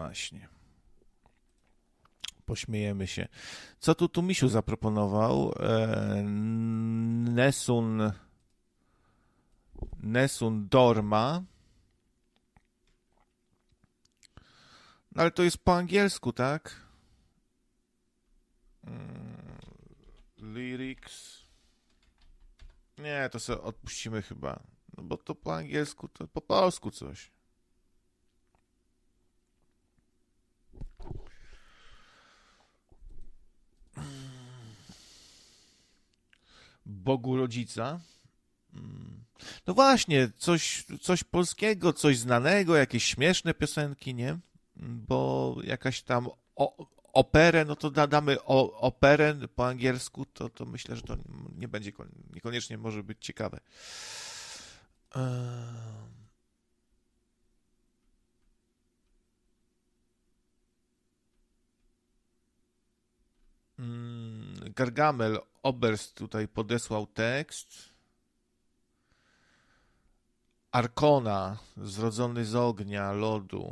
właśnie. Pośmiejemy się. Co tu Misiu zaproponował? Nessun Dorma. No ale to jest po angielsku, tak? Lyrics. Nie, to sobie odpuścimy chyba. No bo to po angielsku, to po polsku coś. Bogu rodzica. No właśnie, coś polskiego, coś znanego, jakieś śmieszne piosenki, nie? Bo jakaś tam operę, no to damy operę po angielsku, to myślę, że to nie będzie, niekoniecznie może być ciekawe. Gargamel Oberst tutaj podesłał tekst. Arkona, zrodzony z ognia, lodu.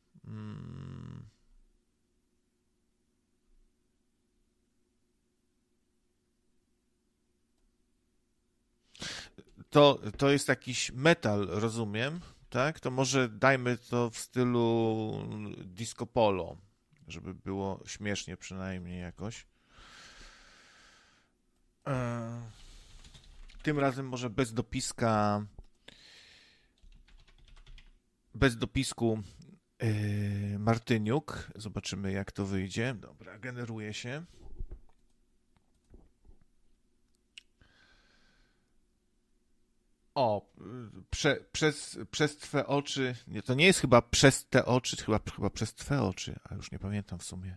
To jest jakiś metal, rozumiem, tak? To może dajmy to w stylu disco polo, żeby było śmiesznie przynajmniej jakoś. Tym razem może bez dopisku Martyniuk. Zobaczymy, jak to wyjdzie. Dobra, generuje się. O, przez twe oczy. Nie, to nie jest chyba przez te oczy, chyba przez twe oczy, a już nie pamiętam w sumie.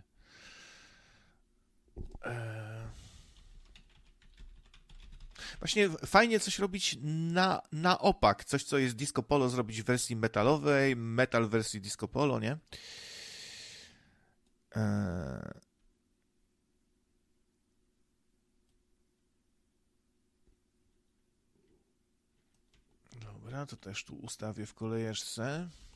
Właśnie fajnie coś robić na opak. Coś, co jest disco polo, zrobić w wersji metalowej, metal w wersji disco polo, nie? Dobra, to też tu ustawię w kolejeczce.